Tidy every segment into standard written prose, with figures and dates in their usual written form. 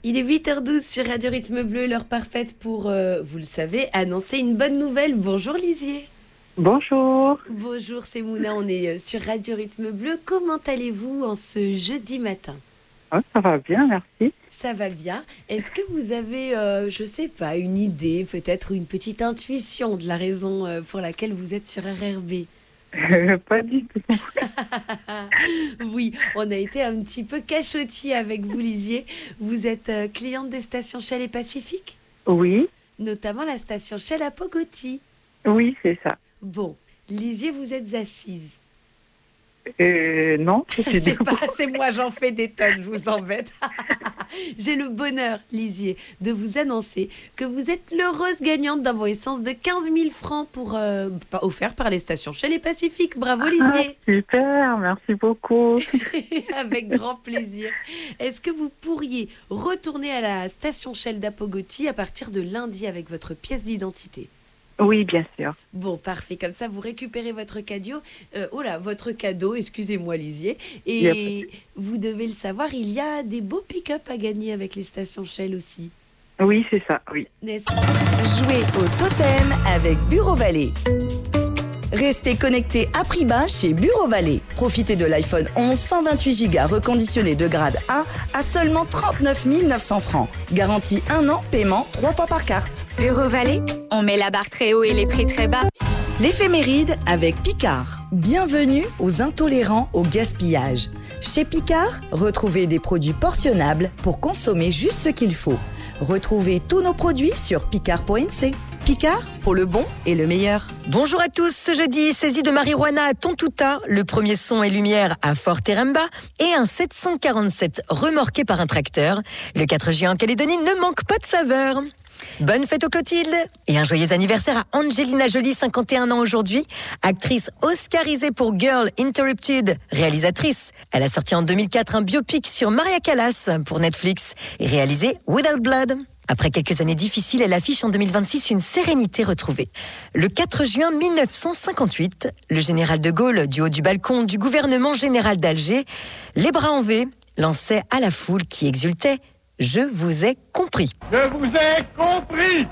Il est 8h12 sur Radio Rythme Bleu, l'heure parfaite pour, vous le savez, annoncer une bonne nouvelle. Bonjour Lisier. Bonjour. Bonjour, c'est Mouna, on est sur Radio Rythme Bleu. Comment allez-vous en ce jeudi matin ? Ça va bien, merci. Ça va bien. Est-ce que vous avez, je sais pas, une idée, peut-être une petite intuition de la raison pour laquelle vous êtes sur RRB ? Pas du tout. Oui, on a été un petit peu cachotis avec vous, Lisier. Vous êtes cliente des stations Shell et Pacifique ? Oui, Notamment la station Shell à Pogoti. oui, c'est ça. Bon, Lisier, vous êtes assise. Non, C'est moi, j'en fais des tonnes, je vous embête. J'ai le bonheur, Lisier, de vous annoncer que vous êtes l'heureuse gagnante d'un bon essence de 15 000 francs offert par les stations Shell et Pacifique. Bravo, Lisier. Super, merci beaucoup. Avec grand plaisir. Est-ce que vous pourriez retourner à la station Shell d'Apogoti à partir de lundi avec votre pièce d'identité ? Oui, bien sûr. Bon, parfait. Comme ça, vous récupérez votre cadeau. Votre cadeau, excusez-moi, Lisier. Et vous devez le savoir, il y a des beaux pick-up à gagner avec les stations Shell aussi. Oui, c'est ça, oui. N'est-ce pas ? Jouez au totem avec Bureau Vallée. Restez connectés à prix bas chez Bureau Vallée. Profitez de l'iPhone 11 128 Go reconditionné de grade 1 à seulement 39 900 francs. Garantie 1 an, paiement 3 fois par carte. Bureau Vallée, on met la barre très haut et les prix très bas. L'éphéméride avec Picard. Bienvenue aux intolérants au gaspillage. Chez Picard, retrouvez des produits portionnables pour consommer juste ce qu'il faut. Retrouvez tous nos produits sur picard.nc. Picard, pour le bon et le meilleur. Bonjour à tous, ce jeudi, saisie de marijuana à Tontouta, le premier son et lumière à Forteremba et un 747 remorqué par un tracteur. Le 4 juin en Calédonie ne manque pas de saveur. Bonne fête aux Clotilde et un joyeux anniversaire à Angelina Jolie, 51 ans aujourd'hui, actrice oscarisée pour Girl Interrupted, réalisatrice. Elle a sorti en 2004 un biopic sur Maria Callas pour Netflix et réalisé Without Blood. Après quelques années difficiles, elle affiche en 2026 une sérénité retrouvée. Le 4 juin 1958, le général de Gaulle, du haut du balcon du gouvernement général d'Alger, les bras en V, lançait à la foule qui exultait « Je vous ai compris ». Je vous ai compris.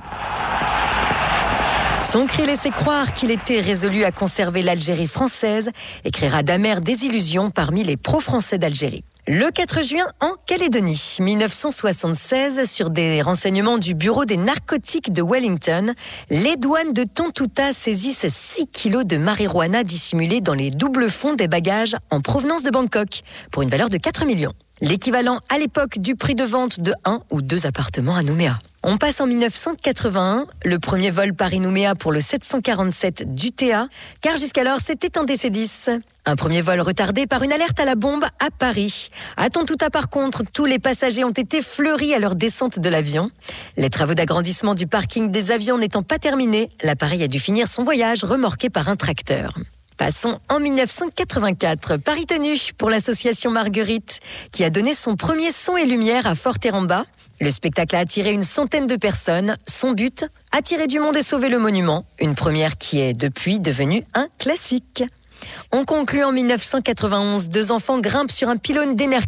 Son cri laissait croire qu'il était résolu à conserver l'Algérie française et créera d'amères désillusions parmi les pro-français d'Algérie. Le 4 juin, en Calédonie, 1976, sur des renseignements du Bureau des narcotiques de Wellington, les douanes de Tontouta saisissent 6 kilos de marijuana dissimulée dans les doubles fonds des bagages en provenance de Bangkok, pour une valeur de 4 millions. L'équivalent à l'époque du prix de vente de 1 ou 2 appartements à Nouméa. On passe en 1981, le premier vol Paris-Nouméa pour le 747 d'UTA, car jusqu'alors c'était un DC-10. Un premier vol retardé par une alerte à la bombe à Paris. À Tontouta par contre, tous les passagers ont été fleuris à leur descente de l'avion. Les travaux d'agrandissement du parking des avions n'étant pas terminés, l'appareil a dû finir son voyage remorqué par un tracteur. Passons en 1984, Paris tenu pour l'association Marguerite, qui a donné son premier son et lumière à Forteremba. Le spectacle a attiré une centaine de personnes. Son but, attirer du monde et sauver le monument. Une première qui est depuis devenue un classique. On conclut en 1991, 2 enfants grimpent sur un pylône d'énergie.